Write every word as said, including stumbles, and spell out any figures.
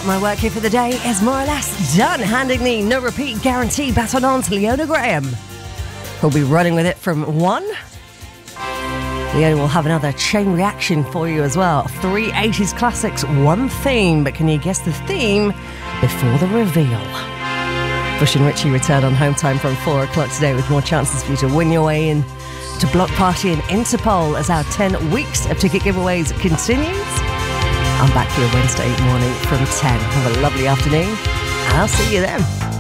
that, my work here for the day is more or less done. Handing the no repeat guarantee baton on to Leona Graham, who'll be running with it from one. Leona will have another chain reaction for you as well. Three eighties classics, one theme, but can you guess the theme before the reveal? Bush and Richie return on Home Time from four o'clock today with more chances for you to win your way in to Block Party and Interpol as our ten weeks of ticket giveaways continues. I'm back here Wednesday morning from ten. Have a lovely afternoon, and I'll see you then.